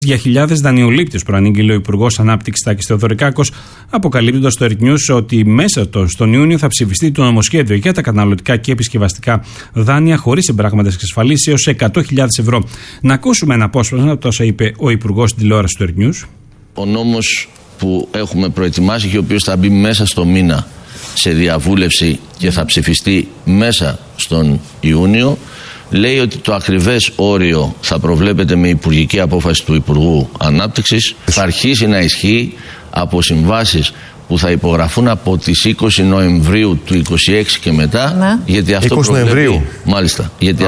Για χιλιάδες δανειολήπτες, προανήγγειλε ο Υπουργός Ανάπτυξης Τάκης Θεοδωρικάκος, αποκαλύπτοντας στο Earth News ότι μέσα στον Ιούνιο θα ψηφιστεί το νομοσχέδιο για τα καταναλωτικά και επισκευαστικά δάνεια χωρίς εμπράγματες εξασφαλίσεις έως 100.000 ευρώ. Να ακούσουμε ένα απόσπασμα από όσα είπε ο Υπουργός στην τηλεόραση του Earth News. Ο νόμος που έχουμε προετοιμάσει και ο οποίος θα μπει μέσα στο μήνα σε διαβούλευση και θα ψηφιστεί μέσα στον Ιούνιο, λέει ότι το ακριβές όριο θα προβλέπεται με υπουργική απόφαση του Υπουργού Ανάπτυξης, θα αρχίσει να ισχύει από συμβάσεις που θα υπογραφούν από τις 20 Νοεμβρίου του 26 και μετά, ναι. Γιατί αυτό 20 Νοεμβρίου. Μάλιστα, γιατί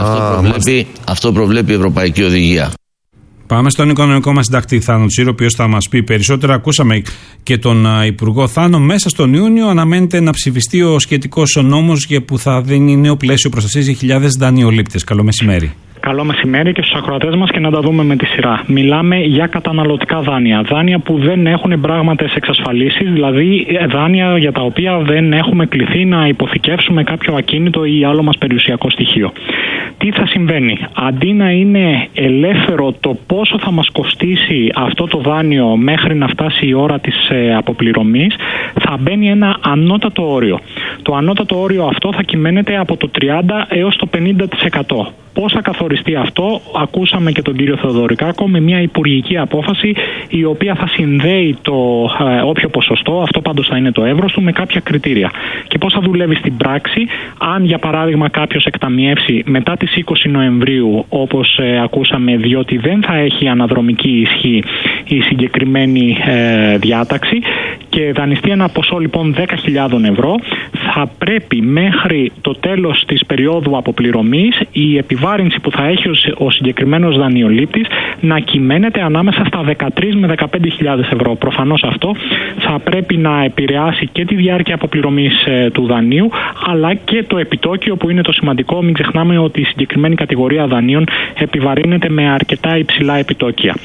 αυτό προβλέπει η Ευρωπαϊκή Οδηγία. Πάμε στον οικονομικό μας συντακτή Θάνο Τσίρο, ο οποίος θα μας πει περισσότερα. Ακούσαμε και τον Υπουργό Θάνο. Μέσα στον Ιούνιο αναμένεται να ψηφιστεί ο σχετικός νόμος που θα δίνει νέο πλαίσιο προστασίας για χιλιάδες δανειολήπτες. Καλό μεσημέρι. Καλό μεσημέρι και στους ακροατές μας και να τα δούμε με τη σειρά. Μιλάμε για καταναλωτικά δάνεια. Δάνεια που δεν έχουν πράγματες εξασφαλίσεις, δηλαδή δάνεια για τα οποία δεν έχουμε κληθεί να υποθηκεύσουμε κάποιο ακίνητο ή άλλο μας περιουσιακό στοιχείο. Τι θα συμβαίνει? Αντί να είναι ελεύθερο το πόσο θα μας κοστίσει αυτό το δάνειο μέχρι να φτάσει η ώρα της αποπληρωμής, θα μπαίνει ένα ανώτατο όριο. Το ανώτατο όριο αυτό θα κυμαίνεται από το 30% έως το 50%. Πώς θα καθοριστεί αυτό? Ακούσαμε και τον κύριο Θεοδωρικάκο με μια υπουργική απόφαση η οποία θα συνδέει το όποιο ποσοστό, αυτό πάντως θα είναι το εύρος του, με κάποια κριτήρια. Και πώς θα δουλεύει στην πράξη? Αν για παράδειγμα κάποιος εκταμιεύσει μετά τις 20 Νοεμβρίου, όπως ακούσαμε, διότι δεν θα έχει αναδρομική ισχύ η συγκεκριμένη διάταξη, και δανειστεί ένα ποσό λοιπόν 10.000 ευρώ, θα πρέπει μέχρι το τέλος της περίοδου αποπληρωμής η επιβάρυνση που θα έχει ο συγκεκριμένος δανειολήπτης να κυμαίνεται ανάμεσα στα 13 με 15.000 ευρώ. Προφανώς αυτό θα πρέπει να επηρεάσει και τη διάρκεια αποπληρωμής του δανείου, αλλά και το επιτόκιο, που είναι το σημαντικό. Μην ξεχνάμε ότι η συγκεκριμένη κατηγορία δανείων επιβαρύνεται με αρκετά υψηλά επιτόκια.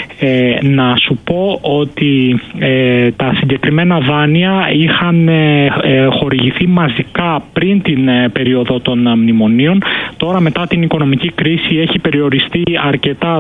Να σου πω ότι τα συγκεκριμένα δάνεια είχαν χορηγηθεί μαζικά πριν την περίοδο των μνημονίων. Τώρα μετά την οικονομική κρίση έχει περιοριστεί αρκετά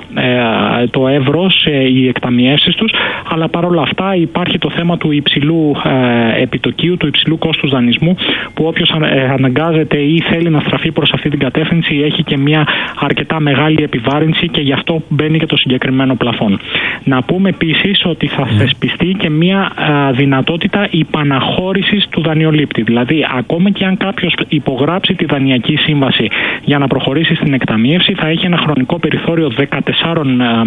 το εύρος, οι εκταμιεύσεις τους, αλλά παρόλα αυτά υπάρχει το θέμα του υψηλού επιτοκίου, του υψηλού κόστους δανεισμού, που όποιος αναγκάζεται ή θέλει να στραφεί προς αυτή την κατεύθυνση έχει και μια αρκετά μεγάλη επιβάρυνση, και γι' αυτό μπαίνει και το συγκεκριμένο πλαφόν. Να πούμε επίσης ότι θα θεσπιστεί και μια δυνατότητα υπαναχώρησης του δανειολήπτη. Δηλαδή, ακόμα και αν κάποιος υπογράψει τη δανειακή σύμβαση για να προχωρήσει στην εκταμίευση, θα έχει ένα χρονικό περιθώριο 14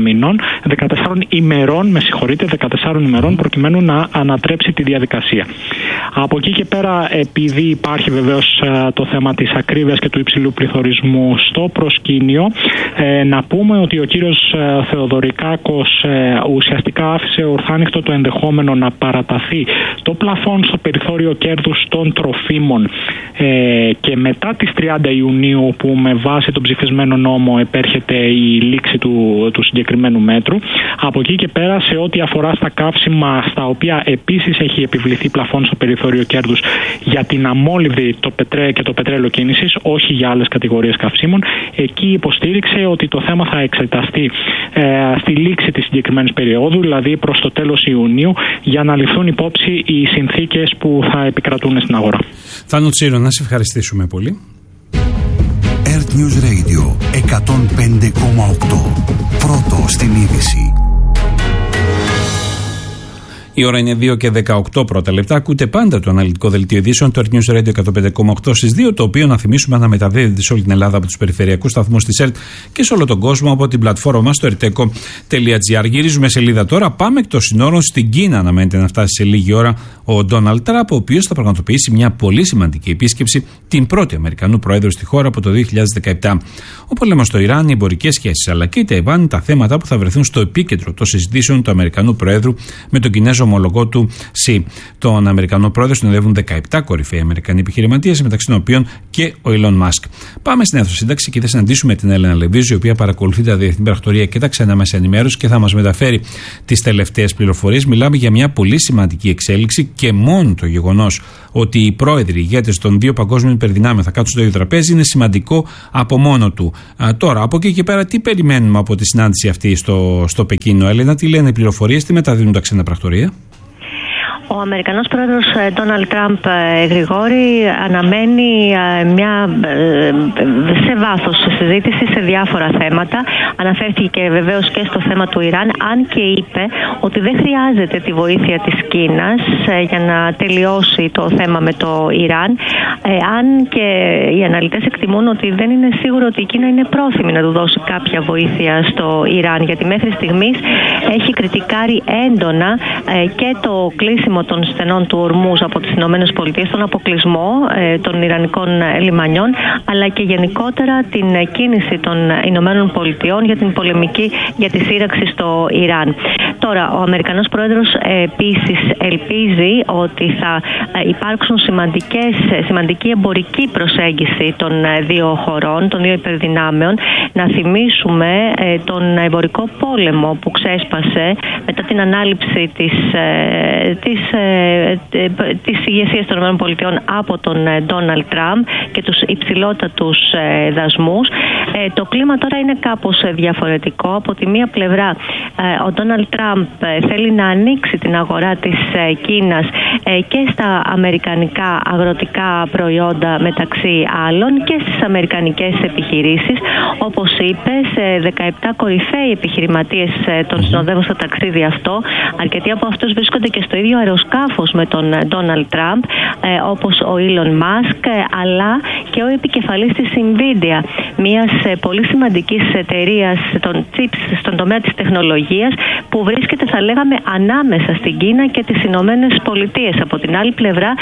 ημερών, προκειμένου να ανατρέψει τη διαδικασία. Από εκεί και πέρα, επειδή υπάρχει βεβαίως το θέμα της ακρίβειας και του υψηλού πληθωρισμού στο προσκήνιο, να πούμε ότι ο κύριος Θεοδωρικάκος ουσιαστικά άφησε ορθάνυχτο το ενδεχόμενο να παραταθεί το πλαφόν στο περιθώριο κέρδους των τροφίμων και μετά τις 30 Ιουνίου, που με βάση τον ψηφισμένο νόμο επέρχεται η λήξη του συγκεκριμένου μέτρου. Από εκεί και πέρα, σε ό,τι αφορά στα καύσιμα, στα οποία επίσης έχει επιβληθεί πλαφόν στο περιθώριο κέρδους για την αμόλυβδη και το πετρέλαιο κίνησης, όχι για άλλες κατηγορίες καυσίμων, εκεί υποστήριξε ότι το θέμα θα εξεταστεί στη λήξη της συγκεκριμένης περίοδου, δηλαδή προς το τέλος Ιουνίου, για να ληφθούν υπόψη οι συνθήκες που θα επικρατούν στην αγορά. Θάνο Τσίρο, να σε ευχαριστήσουμε πολύ. Earth News Radio 105,8. Πρώτο στην είδηση. Η ώρα είναι 2 και 18 πρώτα λεπτά. Ακούτε πάντα το αναλυτικό δελτίο ειδήσεων του Earth News Radio 105,8 στις 2, το οποίο, να θυμίσουμε, αναμεταδίδεται σε όλη την Ελλάδα από τους περιφερειακούς σταθμούς της ΕΡΤ και σε όλο τον κόσμο από την πλατφόρμα μας στο erteco.gr. Γυρίζουμε σελίδα τώρα. Πάμε εκτός συνόρων. Στην Κίνα αναμένεται να φτάσει σε λίγη ώρα ο Ντόναλντ Τραμπ, ο οποίος θα πραγματοποιήσει μια πολύ σημαντική επίσκεψη, την πρώτη Αμερικανού Προέδρου στη χώρα από το 2017. Ο πόλεμος στο Ιράν, οι εμπορικές σχέσεις αλλά και η Ταϊβάν, τα θέματα που θα βρεθούν στο επίκεντρο των συζητήσεων του Αμερικανού Προέδρου με τον Κινέζο ομολογό του Xi. Τον Αμερικανό πρόεδρο συνοδεύουν 17 κορυφαίοι Αμερικανοί επιχειρηματίες, μεταξύ των οποίων και ο Elon Musk. Πάμε στην αίθουσα σύνταξη και θα συναντήσουμε την Έλενα Λεβίζου, η οποία παρακολουθεί τα διεθνή πρακτορία και τα ξένα μέσα ενημέρωση και θα μας μεταφέρει τις τελευταίες πληροφορίες. Μιλάμε για μια πολύ σημαντική εξέλιξη και μόνο το γεγονός ότι οι πρόεδροι, οι ηγέτες των δύο παγκόσμιων υπερδυνάμεων θα κάτσουν στο ίδιο τραπέζι είναι σημαντικό από μόνο του. Τώρα, από εκεί και πέρα, τι περιμένουμε από τη συνάντηση αυτή στο Πεκίνο, Έλενα, τι λένε οι πληροφορίες, τι μεταδίδουν τα ξένα πρακτορία? Ο Αμερικανός πρόεδρος Ντόναλντ Τραμπ, Γρηγόρη, αναμένει σε βάθος συζήτηση σε διάφορα θέματα. Αναφέρθηκε βεβαίως και στο θέμα του Ιράν, αν και είπε ότι δεν χρειάζεται τη βοήθεια της Κίνας για να τελειώσει το θέμα με το Ιράν. Αν και οι αναλυτές εκτιμούν ότι δεν είναι σίγουρο ότι η Κίνα είναι πρόθυμη να του δώσει κάποια βοήθεια στο Ιράν, γιατί μέχρι στιγμής έχει κριτικάρει έντονα και το κλείσιμο των στενών του Ορμούζ από τις ΗΠΑ, τον αποκλεισμό των Ιρανικών λιμανιών, αλλά και γενικότερα την κίνηση των ΗΠΑ για την πολεμική, για τη σύραξη στο Ιράν. Τώρα, ο Αμερικανός πρόεδρος επίσης ελπίζει ότι θα υπάρξουν σημαντική εμπορική προσέγγιση των δύο χωρών, των δύο υπερδυνάμεων. Να θυμίσουμε τον εμπορικό πόλεμο που ξέσπασε μετά την ανάληψη της ηγεσίας των ΗΠΑ από τον Ντόναλντ Τραμπ και τους υψηλότατους δασμούς. Το κλίμα τώρα είναι κάπως διαφορετικό. Από τη μία πλευρά, ο Ντόναλντ Τραμπ θέλει να ανοίξει την αγορά της Κίνας και στα αμερικανικά αγροτικά προϊόντα μεταξύ άλλων και στις αμερικανικές επιχειρήσεις. Όπως είπε, σε 17 κορυφαίοι επιχειρηματίες τον συνοδεύουν στο ταξίδι αυτό. Αρκετοί από αυτούς βρίσκονται και στο ίδιο αεροσκάφος με τον Ντόναλντ Τραμπ, όπως ο Elon Musk, αλλά και ο επικεφαλής της Nvidia, μιας πολύ σημαντικής εταιρείας των chips στον τομέα της τεχνολογίας, που βρίσκεται, θα λέγαμε, ανάμεσα στην Κίνα και τις Ηνωμένες Πολιτείες. Από την άλλη πλευρά,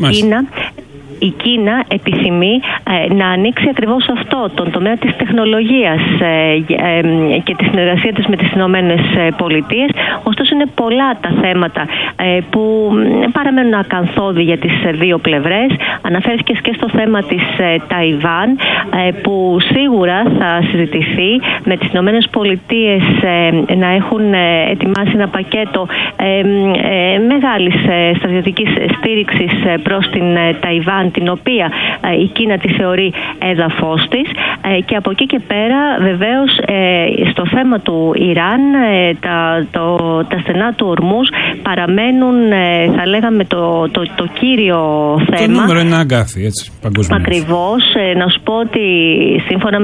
η Κίνα επιθυμεί να ανοίξει ακριβώς αυτό, τον τομέα της τεχνολογίας και τη συνεργασία της με τις Ηνωμένες Πολιτείες. Ωστόσο, είναι πολλά τα θέματα που παραμένουν ακαθόδη για τις δύο πλευρές. Αναφέρθηκε και στο θέμα της Ταϊβάν, που σίγουρα θα συζητηθεί, με τις Ηνωμένες Πολιτείες να έχουν ετοιμάσει ένα πακέτο μεγάλης στρατιωτικής στήριξης προς την Ταϊβάν, την οποία η Κίνα τη θεωρεί έδαφος της, και από εκεί και πέρα βεβαίως στο θέμα του Ιράν τα στενά του Ορμούζ παραμένουν, θα λέγαμε, το κύριο θέμα. Το νούμερο ένα αγκάθι, έτσι, παγκοσμίως. Ακριβώς. Να σου πω ότι σύμφωνα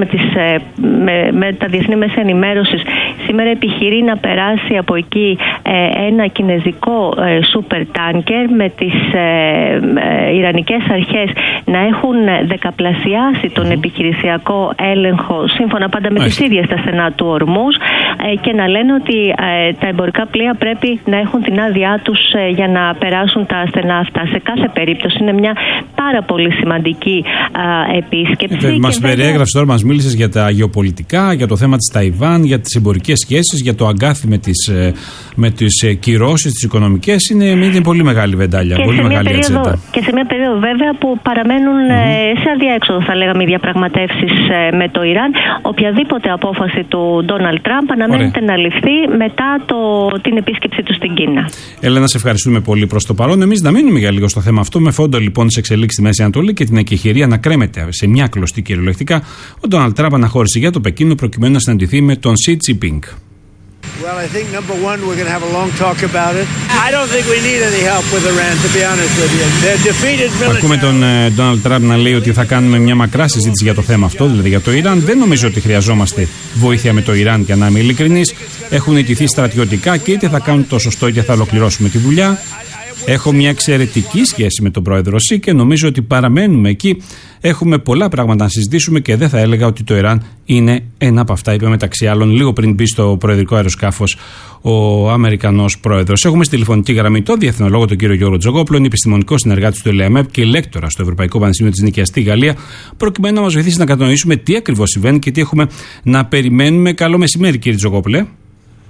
με τα διεθνή μέσα ενημέρωσης, σήμερα επιχειρεί να περάσει από εκεί ένα κινεζικό σούπερ τάνκερ με τις ιρανικές αρχές να έχουν δεκαπλασιάσει τον επιχειρησιακό έλεγχο, σύμφωνα πάντα με τις ίδιες τα στενά του Ορμούζ, και να λένε ότι τα εμπορικά πλοία πρέπει να έχουν την άδειά τους για να περάσουν τα στενά αυτά. Σε κάθε περίπτωση είναι μια πάρα πολύ σημαντική επίσκεψη. Μας περιέγραψε τώρα, μας μίλησες για τα γεωπολιτικά, για το θέμα της Ταϊβάν, για τις εμπορικές σχέσεις, για το αγκάθι με τις κυρώσεις, τις οικονομικές. Είναι πολύ μεγάλη βεντάλια, πολύ μεγάλη ατζέντα. Και σε μια περίοδο βέβαια που παραμένουν σε αδιέξοδο, θα λέγαμε, οι διαπραγματεύσεις με το Ιράν. Οποιαδήποτε απόφαση του Ντόναλντ Τραμπ αναμένεται να ληφθεί μετά την επίσκεψή του στην Κίνα. Έλενα, σε ευχαριστούμε πολύ προς το παρόν. Εμείς να μείνουμε για λίγο στο θέμα αυτό, με φόντο λοιπόν τις εξελίξεις στη Μέση Ανατολή και την εκεχηρία να κρέμεται σε μια κλωστή κυριολεκτικά. Ο Ντόναλντ Τραμπ αναχώρησε για το Πεκίνο προκειμένου να συναντηθεί με τον Xi Jinping. Well, I think number one, we're going to have a long talk about it. I don't think we need any help with Iran, to be honest with you. They're defeated military. Ακούμε τον Ντόναλντ Τραμπ να λέει ότι θα κάνουμε μια μακρά συζήτηση για το θέμα αυτό, δηλαδή για το Ιράν. Δεν νομίζω ότι χρειαζόμαστε βοήθεια με το Ιράν, για να είμαι ειλικρινής. Έχουν ιτηθεί στρατιωτικά και είτε θα κάνουν το σωστό είτε θα ολοκληρώσουμε τη δουλειά. Έχω μια εξαιρετική σχέση με τον πρόεδρο Xi και νομίζω ότι παραμένουμε εκεί. Έχουμε πολλά πράγματα να συζητήσουμε και δεν θα έλεγα ότι το Ιράν είναι ένα από αυτά, είπε μεταξύ άλλων λίγο πριν μπει στο προεδρικό αεροσκάφος ο Αμερικανός πρόεδρος. Έχουμε στη τηλεφωνική γραμμή τον διεθνολόγο τον κύριο Γιώργο Τζογόπουλο, είναι επιστημονικός συνεργάτης του ΕΛΕΑΜΕΠ και λέκτορα στο Ευρωπαϊκό Πανεπιστήμιο της Νίκαιας στη Γαλλία, προκειμένου να μας βοηθήσει να κατανοήσουμε τι ακριβώς συμβαίνει και τι έχουμε να περιμένουμε. Καλό μεσημέρι, κύριε Τζογόπουλε.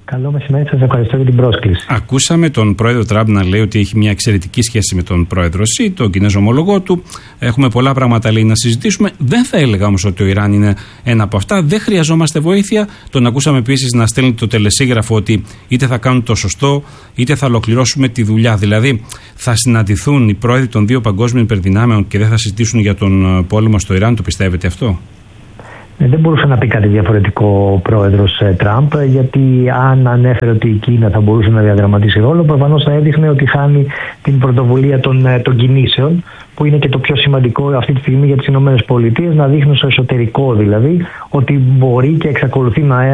Καλό μεσημέρι, σας ευχαριστώ για την πρόσκληση. Ακούσαμε τον πρόεδρο Τραμπ να λέει ότι έχει μια εξαιρετική σχέση με τον πρόεδρο Σι, τον Κινέζο ομολογό του. Έχουμε πολλά πράγματα, λέει, να συζητήσουμε. Δεν θα έλεγα όμως ότι το Ιράν είναι ένα από αυτά. Δεν χρειαζόμαστε βοήθεια. Τον ακούσαμε επίσης να στέλνει το τελεσίγραφο ότι είτε θα κάνουν το σωστό, είτε θα ολοκληρώσουμε τη δουλειά. Δηλαδή, θα συναντηθούν οι πρόεδροι των δύο παγκόσμιων υπερδυνάμεων και δεν θα συζητήσουν για τον πόλεμο στο Ιράν. Το πιστεύετε αυτό? Δεν μπορούσε να πει κάτι διαφορετικό ο πρόεδρος Τραμπ, γιατί αν ανέφερε ότι η Κίνα θα μπορούσε να διαδραματίσει ρόλο, προφανώς θα έδειχνε ότι χάνει την πρωτοβουλία των κινήσεων, που είναι και το πιο σημαντικό αυτή τη στιγμή για τις ΗΠΑ, να δείχνουν στο εσωτερικό δηλαδή ότι μπορεί και εξακολουθεί να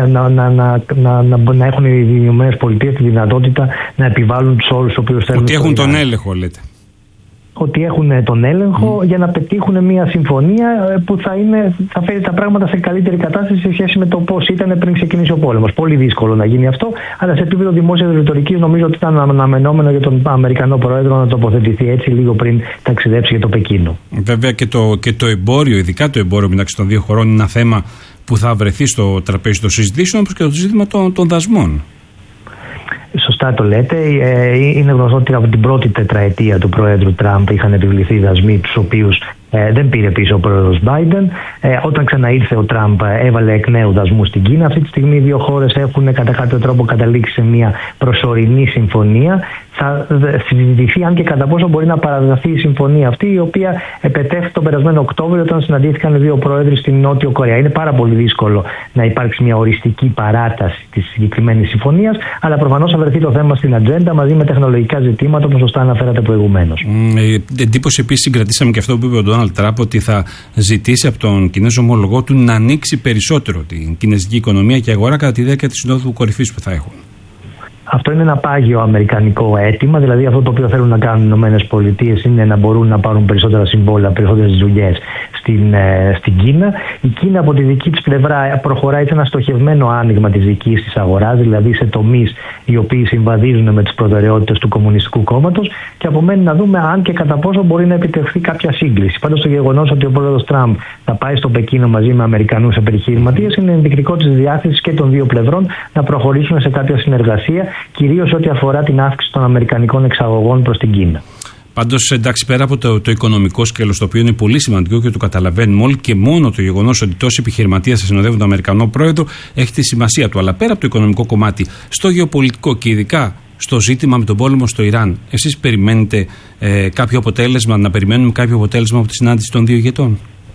έχουν οι ΗΠΑ τη δυνατότητα να επιβάλλουν τους όρους τους οποίους θέλουν. Ότι έχουν τον έλεγχο, λέτε. Ότι έχουν τον έλεγχο για να πετύχουν μια συμφωνία που θα φέρει τα πράγματα σε καλύτερη κατάσταση σε σχέση με το πώς ήταν πριν ξεκινήσει ο πόλεμος. Πολύ δύσκολο να γίνει αυτό, αλλά σε επίπεδο δημόσιας ρητορικής νομίζω ότι ήταν αναμενόμενο για τον Αμερικανό Πρόεδρο να τοποθετηθεί έτσι λίγο πριν ταξιδέψει για το Πεκίνο. Βέβαια και το εμπόριο, ειδικά το εμπόριο μεταξύ των δύο χωρών, είναι ένα θέμα που θα βρεθεί στο τραπέζι των συζητήσεων, όπως και το ζήτημα των δασμών. Σωστά το λέτε. Είναι γνωστό ότι από την πρώτη τετραετία του Προέδρου Τραμπ είχαν επιβληθεί δασμοί, τους οποίους δεν πήρε πίσω ο πρόεδρος Μπάιντεν. Όταν ξαναήρθε ο Τραμπ, έβαλε εκ νέου δασμού στην Κίνα. Αυτή τη στιγμή οι δύο χώρες έχουν κατά κάποιο τρόπο καταλήξει σε μια προσωρινή συμφωνία. Θα συζητηθεί αν και κατά πόσο μπορεί να παραδοθεί η συμφωνία αυτή, η οποία επετέφθη τον περασμένο Οκτώβριο όταν συναντήθηκαν οι δύο πρόεδροι στην Νότιο Κορέα. Είναι πάρα πολύ δύσκολο να υπάρξει μια οριστική παράταση της συγκεκριμένης συμφωνίας, αλλά προφανώς θα βρεθεί το θέμα στην ατζέντα μαζί με τεχνολογικά ζητήματα, όπως σωστά αναφέρατε προηγουμένως. Εντύπωση επίσης συγκρατήσαμε και αυτό που είπε ο Ντόναλντ Τραμπ, ότι θα ζητήσει από τον Κινέζο ομολογό του να ανοίξει περισσότερο την κινέζικη οικονομία και αγορά κατά τη διάρκεια της συνόδου κορυφής που θα έχουν. Αυτό είναι ένα πάγιο αμερικανικό αίτημα, δηλαδή αυτό το οποίο θέλουν να κάνουν οι ΗΠΑ είναι να μπορούν να πάρουν περισσότερα συμβόλαια, περισσότερες δουλειές στην Κίνα. Η Κίνα από τη δική της πλευρά προχωράει σε ένα στοχευμένο άνοιγμα της δικής της αγοράς, δηλαδή σε τομείς οι οποίοι συμβαδίζουν με τις προτεραιότητες του Κομμουνιστικού Κόμματος, και απομένει να δούμε αν και κατά πόσο μπορεί να επιτευχθεί κάποια σύγκληση. Πάντως το γεγονός ότι ο πρόεδρος Τραμπ θα πάει στο Πεκίνο μαζί με Αμερικανούς επιχειρηματίες είναι ενδεικτικό της διάθεσης και των δύο πλευρών να προχωρήσουν σε κάποια συνεργασία, κυρίως ό,τι αφορά την αύξηση των αμερικανικών εξαγωγών προς την Κίνα. Πάντως, εντάξει, πέρα από το οικονομικό σκέλος, το οποίο είναι πολύ σημαντικό και το καταλαβαίνουμε όλοι, και μόνο το γεγονός ότι τόσοι επιχειρηματίες θα συνοδεύουν τον Αμερικανό πρόεδρο έχει τη σημασία του. Αλλά πέρα από το οικονομικό κομμάτι, στο γεωπολιτικό και ειδικά στο ζήτημα με τον πόλεμο στο Ιράν, εσείς περιμένετε κάποιο αποτέλεσμα, να περιμένουμε κάποιο αποτέλεσμα από τη συνάντηση των δύο ηγετών?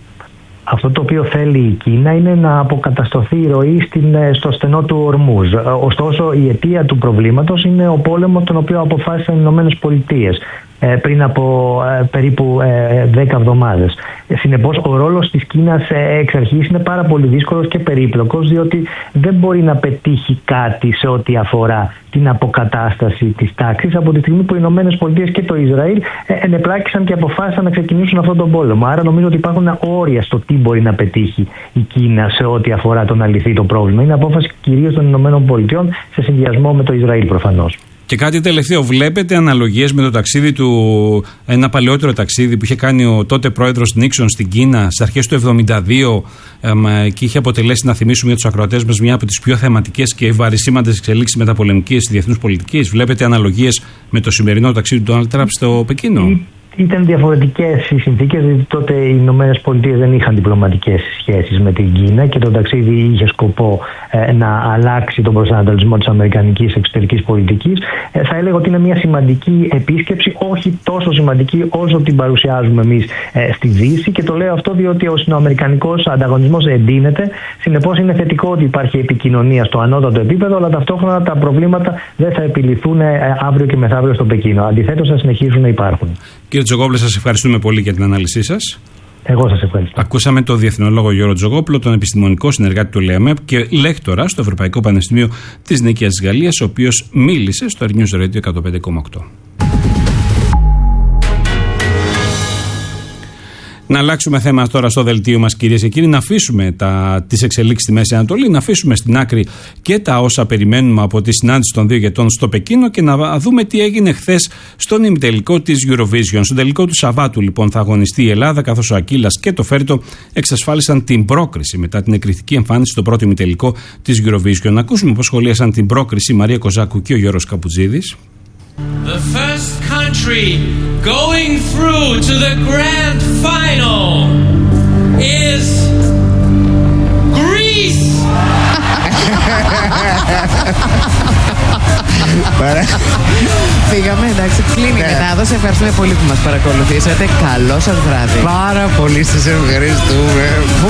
Αυτό το οποίο θέλει η Κίνα είναι να αποκατασταθεί η ροή στο στενό του Ορμούζ. Ωστόσο, η αιτία του προβλήματος είναι ο πόλεμος τον οποίο αποφάσισαν οι Ηνωμένες Πολιτείες πριν από περίπου 10 εβδομάδες. Συνεπώς, ο ρόλος της Κίνας εξ αρχής είναι πάρα πολύ δύσκολος και περίπλοκος, διότι δεν μπορεί να πετύχει κάτι σε ό,τι αφορά την αποκατάσταση της τάξης από τη στιγμή που οι Ηνωμένες Πολιτείες και το Ισραήλ ενεπλάκησαν και αποφάσισαν να ξεκινήσουν αυτόν τον πόλεμο. Άρα νομίζω ότι υπάρχουν όρια στο τι μπορεί να πετύχει η Κίνα σε ό,τι αφορά το να λυθεί το πρόβλημα. Είναι απόφαση κυρίως των Ηνωμένων Πολιτειών σε συνδυασμό με το Ισραήλ προφανώς. Και κάτι τελευταίο, βλέπετε αναλογίες με το ταξίδι του, ένα παλαιότερο ταξίδι που είχε κάνει ο τότε πρόεδρος Νίξον στην Κίνα στις αρχές του 1972 και είχε αποτελέσει, να θυμίσουμε για τους ακροατές μας, μια από τις πιο θεματικές και βαρισίμαντες εξελίξεις μεταπολεμικής διεθνούς πολιτικής? Βλέπετε αναλογίες με το σημερινό ταξίδι του Ντόναλντ Τραμπ στο Πεκίνο? Ήταν διαφορετικές οι συνθήκες, διότι τότε οι Ηνωμένες Πολιτείες δεν είχαν διπλωματικές σχέσεις με την Κίνα και το ταξίδι είχε σκοπό να αλλάξει τον προσανατολισμό της αμερικανικής εξωτερικής πολιτικής. Θα έλεγα ότι είναι μια σημαντική επίσκεψη, όχι τόσο σημαντική όσο την παρουσιάζουμε εμείς στη Δύση, και το λέω αυτό διότι ο αμερικανικός ανταγωνισμός εντείνεται. Συνεπώς είναι θετικό ότι υπάρχει επικοινωνία στο ανώτατο επίπεδο, αλλά ταυτόχρονα τα προβλήματα δεν θα επιληθούν αύριο και μεθαύριο στο Πεκίνο. Αντιθέτως, θα συνεχίσουν να υπάρχουν. Κύριε Τζογόπουλε, σας ευχαριστούμε πολύ για την ανάλυση σας. Εγώ σας ευχαριστώ. Ακούσαμε τον διεθνολόγο Γιώργο Τζογόπουλο, τον επιστημονικό συνεργάτη του ΛΕΑΜΕΠ και λέκτορα στο Ευρωπαϊκό Πανεπιστήμιο της Νίκαιας της Γαλλίας, ο οποίος μίλησε στο News Radio 105,8. Να αλλάξουμε θέμα τώρα στο δελτίο μας, κυρίες και κύριοι, να αφήσουμε τις εξελίξεις στη Μέση Ανατολή, να αφήσουμε στην άκρη και τα όσα περιμένουμε από τη συνάντηση των δύο ηγετών στο Πεκίνο και να δούμε τι έγινε χθες στον ημιτελικό της Eurovision. Στον τελικό του Σαββάτου, λοιπόν, θα αγωνιστεί η Ελλάδα, καθώς ο Ακύλας και το Φέρτο εξασφάλισαν την πρόκριση μετά την εκρηκτική εμφάνιση στο πρώτο ημιτελικό της Eurovision. Να ακούσουμε πώς σχολίασαν την πρόκριση η Μαρία Κοζάκου και ο Γιώργος Καπουτζίδης. The first country going through to the grand final is Greece. Πήγαμε, εντάξει, κλείνει η μετάδοση. Ευχαριστούμε πολύ που μας παρακολουθήσατε. Καλό σας βράδυ. Πάρα πολύ σας ευχαριστούμε.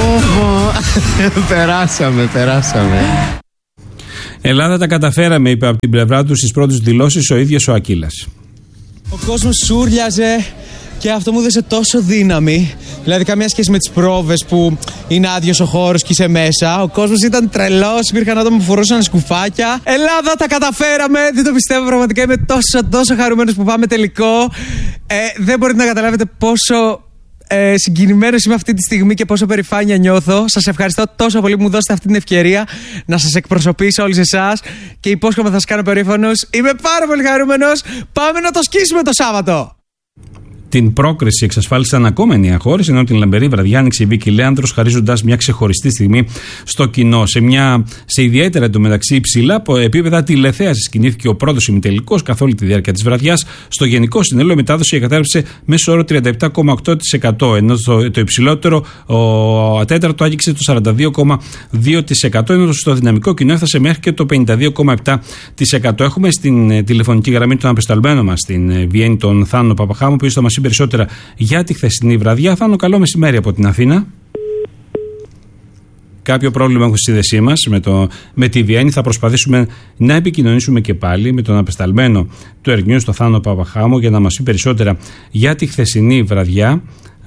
Περάσαμε. Ελλάδα τα καταφέραμε, είπε από την πλευρά του στις πρώτες δηλώσεις ο ίδιος ο Ακύλας. Ο κόσμος σούρλιαζε και αυτό μου έδωσε τόσο δύναμη. Δηλαδή, καμία σχέση με τις πρόβες που είναι άδειος ο χώρος και είσαι μέσα. Ο κόσμος ήταν τρελός, υπήρχαν άτομα που φορούσαν σκουφάκια. Ελλάδα τα καταφέραμε, δεν το πιστεύω πραγματικά. Είμαι τόσο χαρούμενος που πάμε τελικό. Δεν μπορείτε να καταλάβετε πόσο συγκινημένος είμαι αυτή τη στιγμή και πόσο περηφάνεια νιώθω. Σας ευχαριστώ τόσο πολύ που μου δώσετε αυτή την ευκαιρία να σας εκπροσωπήσω όλους εσάς και υπόσχομαι θα σας κάνω περήφανος. Είμαι πάρα πολύ χαρούμενος. Πάμε να το σκίσουμε το Σάββατο. Την πρόκριση εξασφάλισαν ακόμα 9 χώρες, ενώ την λαμπερή βραδιά άνοιξε η Βίκη Λέανδρος, χαρίζοντας μια ξεχωριστή στιγμή στο κοινό. Σε ιδιαίτερα εντωμεταξύ υψηλά επίπεδα τηλεθέασης κινήθηκε ο πρώτος ημιτελικός καθ' όλη τη διάρκεια της βραδιάς. Στο γενικό σύνολο η μετάδοση κατέρευσε μέσω όρο 37,8%, ενώ το υψηλότερο, ο τέταρτο, άγγιξε το 42,2%, ενώ στο δυναμικό κοινό έφτασε μέχρι και το 52,7%. Έχουμε στην τηλεφωνική γραμμή τον απεσταλμένο μας στην Βιέννη, τον Θάνο Παπαχάμο, που θα μας περισσότερα για τη χθεσινή βραδιά. Θάνο, καλό μεσημέρι από την Αθήνα. Κάποιο πρόβλημα έχουμε στη σύνδεσή μας με τη Βιέννη. Θα προσπαθήσουμε να επικοινωνήσουμε και πάλι με τον απεσταλμένο του Earth News, τον Θάνο Παπαχάμο, για να μας πει περισσότερα για τη χθεσινή βραδιά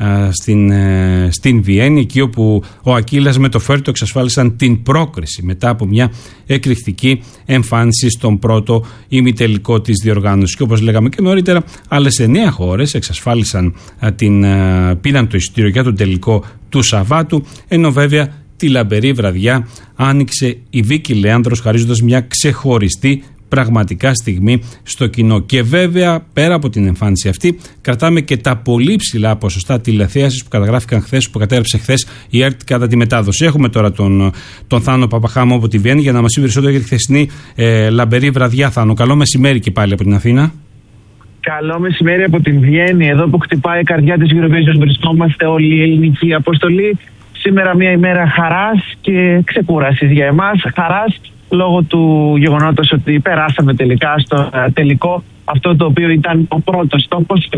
στην Βιέννη, εκεί όπου ο Ακύλας με το Φέρτο εξασφάλισαν την πρόκριση μετά από μια εκρηκτική εμφάνιση στον πρώτο ημιτελικό της διοργάνωσης. Και όπως λέγαμε και νωρίτερα, άλλες 9 χώρες εξασφάλισαν πήραν το εισιτήριο για τον τελικό του Σαββάτου, ενώ βέβαια τη λαμπερή βραδιά άνοιξε η Βίκη Λέανδρος, χαρίζοντας μια ξεχωριστή πραγματικά στιγμή στο κοινό. Και βέβαια, πέρα από την εμφάνιση αυτή, κρατάμε και τα πολύ ψηλά ποσοστά τηλεθέασης που καταγράφηκαν χθες, που κατέγραψε χθες η ΕΡΤ κατά τη μετάδοση. Έχουμε τώρα τον Θάνο Παπαχάμο από τη Βιέννη για να μας πει περισσότερο για τη χθεσινή λαμπερή βραδιά. Θάνο, καλό μεσημέρι και πάλι από την Αθήνα. Καλό μεσημέρι από την Βιέννη, εδώ που χτυπάει η καρδιά της Eurovision. Βρισκόμαστε όλη η ελληνική αποστολή. Σήμερα μια ημέρα χαράς και ξεκούρασης για εμάς. Χαράς λόγω του γεγονότος ότι περάσαμε τελικά στο τελικό, αυτό το οποίο ήταν ο πρώτος στόχος.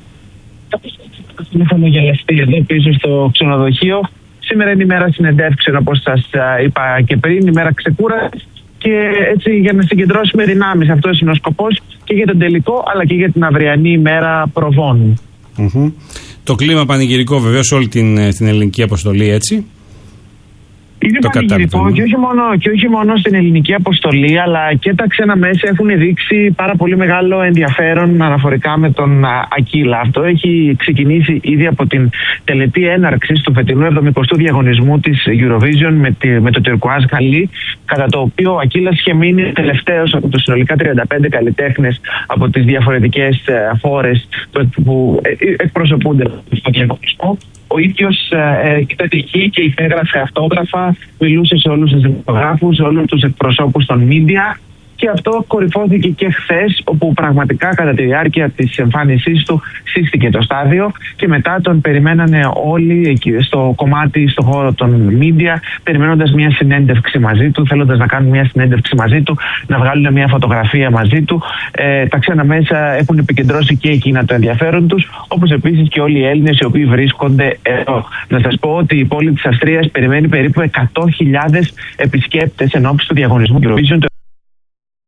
Είχαμε γελαστεί εδώ πίσω στο ξενοδοχείο. Σήμερα είναι η μέρα συνεντεύξεων, όπως σας είπα και πριν, η μέρα ξεκούρασης, και έτσι για να συγκεντρώσουμε δυνάμεις. Αυτός είναι ο σκοπός και για τον τελικό, αλλά και για την αυριανή ημέρα προβών. Το κλίμα πανηγυρικό βεβαίως σε όλη την ελληνική αποστολή, έτσι. Είναι πανηγυρικό και όχι μόνο στην ελληνική αποστολή, αλλά και τα ξένα μέσα έχουν δείξει πάρα πολύ μεγάλο ενδιαφέρον αναφορικά με τον Ακύλα. Αυτό έχει ξεκινήσει ήδη από την τελετή έναρξης του φετινού 70ου διαγωνισμού της Eurovision με το Τουρκουάζ Χαλί, κατά το οποίο ο Ακύλας είχε μείνει τελευταίος από τους συνολικά 35 καλλιτέχνες από τις διαφορετικές χώρες που εκπροσωπούνται στο διαγωνισμό. Ο ίδιος ήταν εκεί και υπέγραφε αυτόγραφα, μιλούσε σε όλους τους δημοσιογράφους, σε όλους τους εκπροσώπους των media, και αυτό κορυφώθηκε και χθες, όπου πραγματικά κατά τη διάρκεια της εμφάνισής του σύστηκε το στάδιο και μετά τον περιμένανε όλοι εκεί στο κομμάτι, στο χώρο των media, περιμένοντας μια συνέντευξη μαζί του, θέλοντας να κάνουν μια συνέντευξη μαζί του, να βγάλουν μια φωτογραφία μαζί του. Τα ξένα μέσα έχουν επικεντρώσει και εκείνα το ενδιαφέρον τους, όπως επίσης και όλοι οι Έλληνες οι οποίοι βρίσκονται εδώ. Να σας πω ότι η πόλη της Αυστρίας περιμένει περίπου 100.000 επισκέπτες εν ώψη του διαγωνισμού Eurovision, το